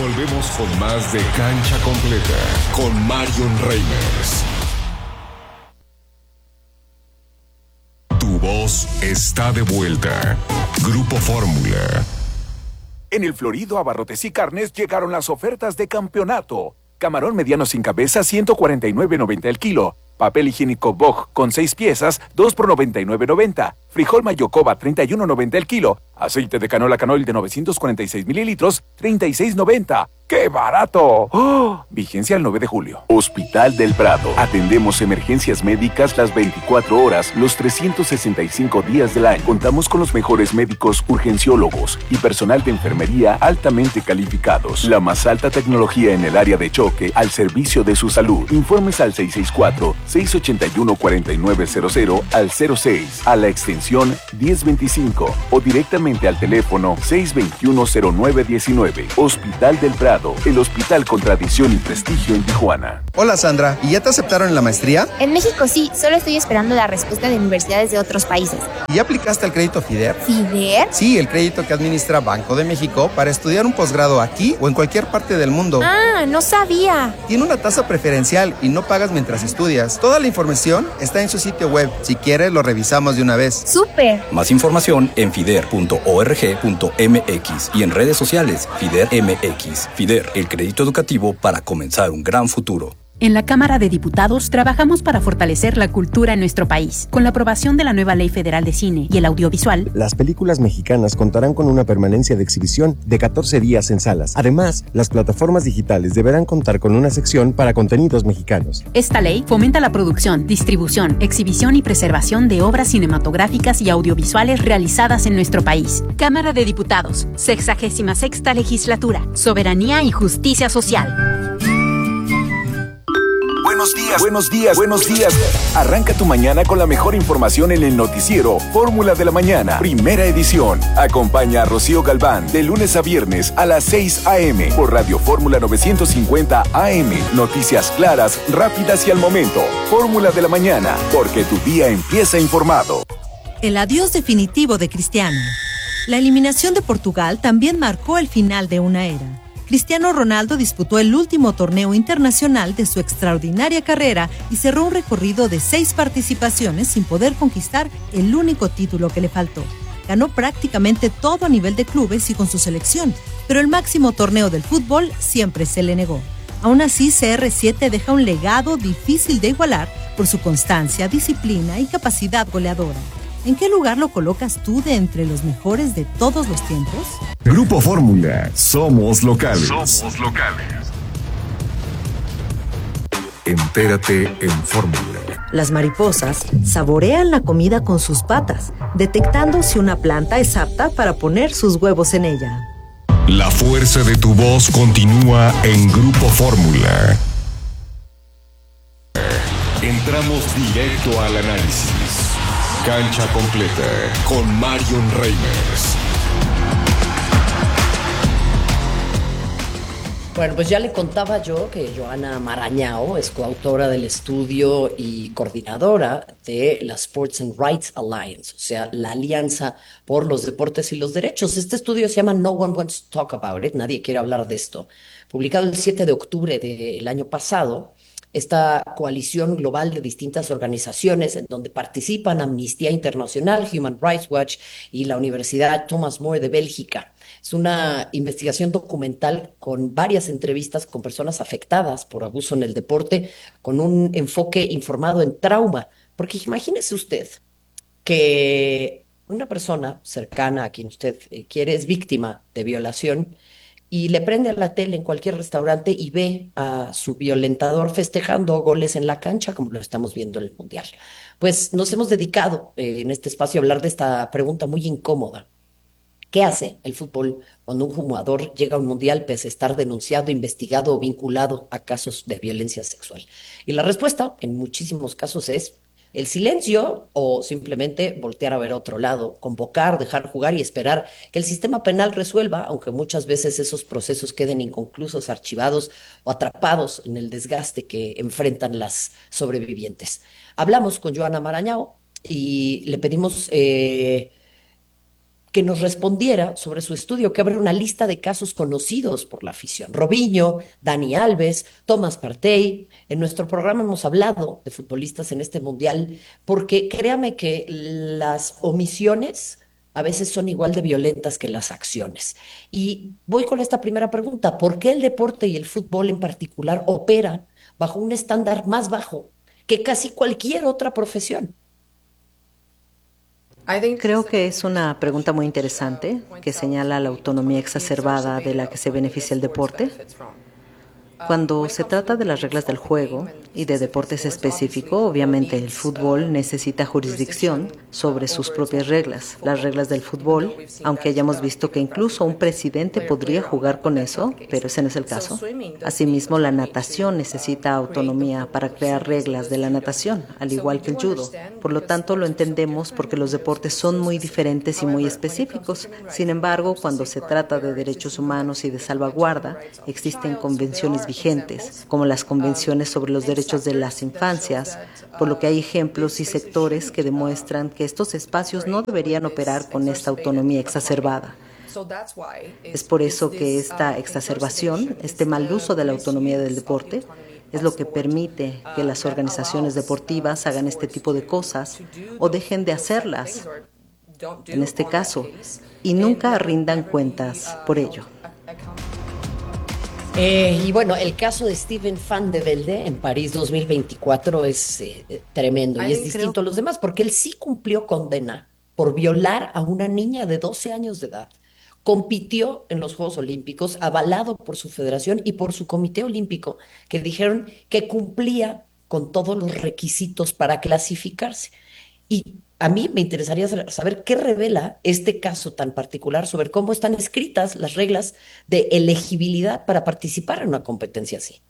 Volvemos con más de Cancha Completa con Marion Reimers. Tu voz está de vuelta. Grupo Fórmula. En el Florido Abarrotes y Carnes llegaron las ofertas de campeonato. Camarón mediano sin cabeza, 149.90 el kilo. Papel higiénico Bog con 6 piezas, 2 por 99.90. Frijol Mayocoba, 31.90 el kilo. Aceite de canola Canoil de 946 mililitros, 36.90. ¡Qué barato! ¡Oh! Vigencia el 9 de julio. Hospital del Prado. Atendemos emergencias médicas las 24 horas, los 365 días del año. Contamos con los mejores médicos urgenciólogos y personal de enfermería altamente calificados. La más alta tecnología en el área de choque al servicio de su salud. Informes al 664-681-4900 al 06, a la extensión 1025 o directamente al teléfono 621-0919. Hospital del Prado. El hospital con tradición y prestigio en Tijuana. Hola Sandra, ¿y ya te aceptaron en la maestría? En México sí, solo estoy esperando la respuesta de universidades de otros países. ¿Y ya aplicaste al crédito FIDER? ¿FIDER? Sí, el crédito que administra Banco de México para estudiar un posgrado aquí o en cualquier parte del mundo. Ah, no sabía. Tiene una tasa preferencial y no pagas mientras estudias. Toda la información está en su sitio web. Si quieres, lo revisamos de una vez. ¡Súper! Más información en fider.org.mx y en redes sociales FIDER MX. FIDER, el crédito educativo para comenzar un gran futuro. En la Cámara de Diputados trabajamos para fortalecer la cultura en nuestro país. Con la aprobación de la nueva Ley Federal de Cine y el audiovisual, las películas mexicanas contarán con una permanencia de exhibición de 14 días en salas. Además, las plataformas digitales deberán contar con una sección para contenidos mexicanos. Esta ley fomenta la producción, distribución, exhibición y preservación de obras cinematográficas y audiovisuales realizadas en nuestro país. Cámara de Diputados, 66ª Legislatura, Soberanía y Justicia Social. Buenos días, buenos días, buenos días. Arranca tu mañana con la mejor información en el noticiero Fórmula de la Mañana, primera edición. Acompaña a Rocío Galván de lunes a viernes a las 6 a.m. por Radio Fórmula 950 AM. Noticias claras, rápidas y al momento. Fórmula de la Mañana, porque tu día empieza informado. El adiós definitivo de Cristiano. La eliminación de Portugal también marcó el final de una era. Cristiano Ronaldo disputó el último torneo internacional de su extraordinaria carrera y cerró un recorrido de 6 participaciones sin poder conquistar el único título que le faltó. Ganó prácticamente todo a nivel de clubes y con su selección, pero el máximo torneo del fútbol siempre se le negó. Aún así, CR7 deja un legado difícil de igualar por su constancia, disciplina y capacidad goleadora. ¿En qué lugar lo colocas tú de entre los mejores de todos los tiempos? Grupo Fórmula, somos locales. Somos locales. Entérate en Fórmula. Las mariposas saborean la comida con sus patas, detectando si una planta es apta para poner sus huevos en ella. La fuerza de tu voz continúa en Grupo Fórmula. Entramos directo al análisis. Cancha Completa con Marion Reimers. Bueno, pues ya le contaba yo que Joana Marañao es coautora del estudio y coordinadora de la Sports and Rights Alliance, o sea, la Alianza por los Deportes y los Derechos. Este estudio se llama No One Wants to Talk About It, nadie quiere hablar de esto. Publicado el 7 de octubre del año pasado, esta coalición global de distintas organizaciones en donde participan Amnistía Internacional, Human Rights Watch y la Universidad Thomas More de Bélgica. Es una investigación documental con varias entrevistas con personas afectadas por abuso en el deporte, con un enfoque informado en trauma. Porque imagínese usted que una persona cercana a quien usted quiere es víctima de violación y le prende a la tele en cualquier restaurante y ve a su violentador festejando goles en la cancha, como lo estamos viendo en el Mundial. Pues nos hemos dedicado en este espacio a hablar de esta pregunta muy incómoda. ¿Qué hace el fútbol cuando un jugador llega a un mundial pese a estar denunciado, investigado o vinculado a casos de violencia sexual? Y la respuesta, en muchísimos casos, es el silencio o simplemente voltear a ver a otro lado, convocar, dejar jugar y esperar que el sistema penal resuelva, aunque muchas veces esos procesos queden inconclusos, archivados o atrapados en el desgaste que enfrentan las sobrevivientes. Hablamos con Joana Marañao y le pedimos que nos respondiera sobre su estudio, que abre una lista de casos conocidos por la afición. Robinho, Dani Alves, Thomas Partey. En nuestro programa hemos hablado de futbolistas en este mundial, porque créame que las omisiones a veces son igual de violentas que las acciones. Y voy con esta primera pregunta: ¿por qué el deporte y el fútbol en particular operan bajo un estándar más bajo que casi cualquier otra profesión? Creo que es una pregunta muy interesante que señala la autonomía exacerbada de la que se beneficia el deporte. Cuando se trata de las reglas del juego y de deportes específicos, obviamente el fútbol necesita jurisdicción sobre sus propias reglas. Las reglas del fútbol, aunque hayamos visto que incluso un presidente podría jugar con eso, pero ese no es el caso. Asimismo, la natación necesita autonomía para crear reglas de la natación, al igual que el judo. Por lo tanto, lo entendemos porque los deportes son muy diferentes y muy específicos. Sin embargo, cuando se trata de derechos humanos y de salvaguarda, existen convenciones vigentes, como las convenciones sobre los derechos de las infancias, por lo que hay ejemplos y sectores que demuestran que estos espacios no deberían operar con esta autonomía exacerbada. Es por eso que esta exacerbación, este mal uso de la autonomía del deporte, es lo que permite que las organizaciones deportivas hagan este tipo de cosas o dejen de hacerlas, en este caso, y nunca rindan cuentas por ello. Y bueno, el caso de Steven Van de Velde en París 2024 es tremendo y es distinto a los demás porque él sí cumplió condena por violar a una niña de 12 años de edad. Compitió en los Juegos Olímpicos, avalado por su federación y por su Comité Olímpico, que dijeron que cumplía con todos los requisitos para clasificarse. Y a mí me interesaría saber qué revela este caso tan particular sobre cómo están escritas las reglas de elegibilidad para participar en una competencia así.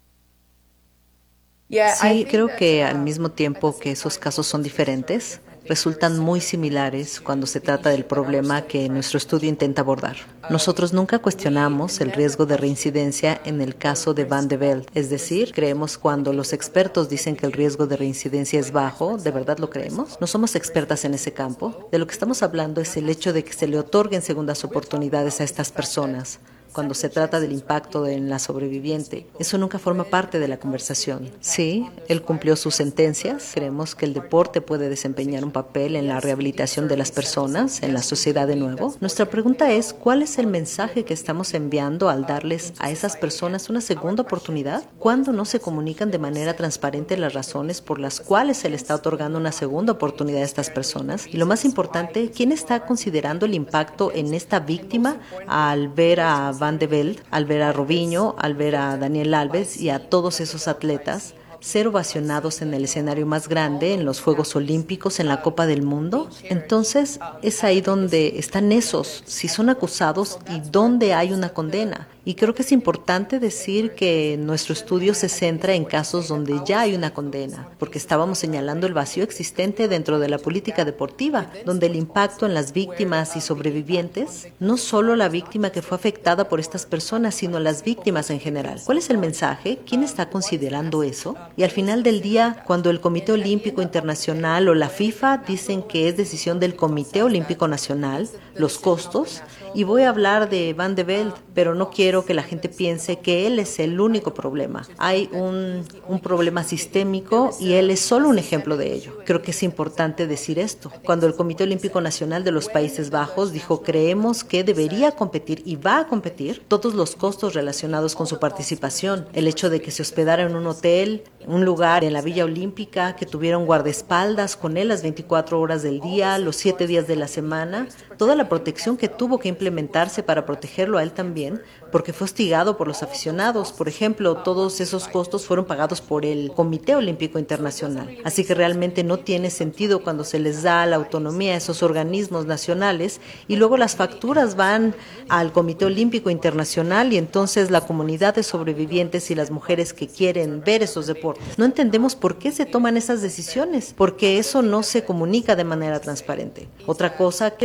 Sí, creo que al mismo tiempo que esos casos son diferentes, resultan muy similares cuando se trata del problema que nuestro estudio intenta abordar. Nosotros nunca cuestionamos el riesgo de reincidencia en el caso de Van de Velde, es decir, creemos cuando los expertos dicen que el riesgo de reincidencia es bajo, ¿de verdad lo creemos? No somos expertas en ese campo. De lo que estamos hablando es el hecho de que se le otorguen segundas oportunidades a estas personas. Cuando se trata del impacto en la sobreviviente, eso nunca forma parte de la conversación. Sí, él cumplió sus sentencias. Creemos que el deporte puede desempeñar un papel en la rehabilitación de las personas, en la sociedad de nuevo. Nuestra pregunta es, ¿cuál es el mensaje que estamos enviando al darles a esas personas una segunda oportunidad? ¿Cuándo no se comunican de manera transparente las razones por las cuales se le está otorgando una segunda oportunidad a estas personas? Y lo más importante, ¿quién está considerando el impacto en esta víctima al ver a Van de Velde, al ver a Robinho, al ver a Daniel Alves y a todos esos atletas ser ovacionados en el escenario más grande, en los Juegos Olímpicos, en la Copa del Mundo? Entonces es ahí donde están esos, si son acusados y dónde hay una condena. Y creo que es importante decir que nuestro estudio se centra en casos donde ya hay una condena, porque estábamos señalando el vacío existente dentro de la política deportiva, donde el impacto en las víctimas y sobrevivientes, no solo la víctima que fue afectada por estas personas, sino las víctimas en general. ¿Cuál es el mensaje? ¿Quién está considerando eso? Y al final del día, cuando el Comité Olímpico Internacional o la FIFA dicen que es decisión del Comité Olímpico Nacional, los costos, y voy a hablar de Van de Velde, pero no quiero que la gente piense que él es el único problema. Hay un problema sistémico y él es solo un ejemplo de ello. Creo que es importante decir esto. Cuando el Comité Olímpico Nacional de los Países Bajos dijo creemos que debería competir y va a competir, todos los costos relacionados con su participación, el hecho de que se hospedara en un hotel, un lugar en la Villa Olímpica, que tuviera un guardaespaldas con él las 24 horas del día, los 7 días de la semana, toda la protección que tuvo que implementarse para protegerlo a él también, porque fue hostigado por los aficionados. Por ejemplo, todos esos costos fueron pagados por el Comité Olímpico Internacional. Así que realmente no tiene sentido cuando se les da la autonomía a esos organismos nacionales y luego las facturas van al Comité Olímpico Internacional y entonces la comunidad de sobrevivientes y las mujeres que quieren ver esos deportes. No entendemos por qué se toman esas decisiones, porque eso no se comunica de manera transparente. Otra cosa que es que al menos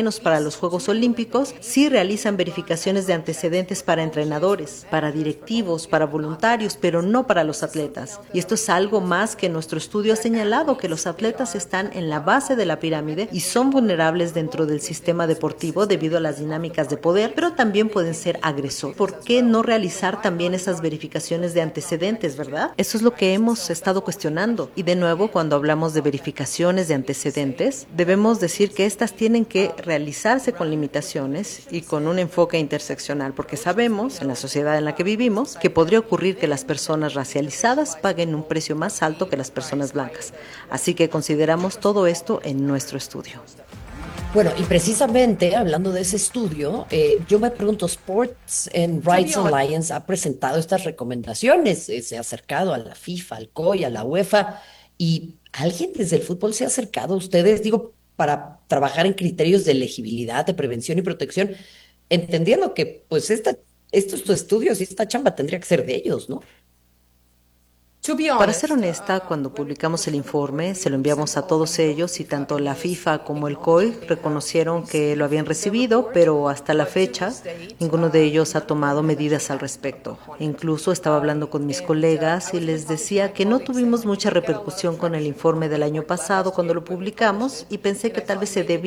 menos para los Juegos Olímpicos, sí realizan verificaciones de antecedentes para entrenadores, para directivos, para voluntarios, pero no para los atletas. Y esto es algo más que nuestro estudio ha señalado, que los atletas están en la base de la pirámide y son vulnerables dentro del sistema deportivo debido a las dinámicas de poder, pero también pueden ser agresores. ¿Por qué no realizar también esas verificaciones de antecedentes, verdad? Eso es lo que hemos estado cuestionando. Y de nuevo, cuando hablamos de verificaciones de antecedentes, debemos decir que estas tienen que realizarse con limitaciones y con un enfoque interseccional, porque sabemos, en la sociedad en la que vivimos, que podría ocurrir que las personas racializadas paguen un precio más alto que las personas blancas. Así que consideramos todo esto en nuestro estudio. Bueno, y precisamente hablando de ese estudio, yo me pregunto, Sports and Rights Alliance ha presentado estas recomendaciones, se ha acercado a la FIFA, al COI, a la UEFA, y ¿alguien desde el fútbol se ha acercado a ustedes, digo, para trabajar en criterios de elegibilidad, de prevención y protección, entendiendo que pues estos estudios y esta chamba tendría que ser de ellos, ¿no? Para ser honesta, cuando publicamos el informe, se lo enviamos a todos ellos y tanto la FIFA como el COI reconocieron que lo habían recibido, pero hasta la fecha ninguno de ellos ha tomado medidas al respecto. Incluso estaba hablando con mis colegas y les decía que no tuvimos mucha repercusión con el informe del año pasado cuando lo publicamos y pensé que tal vez se debía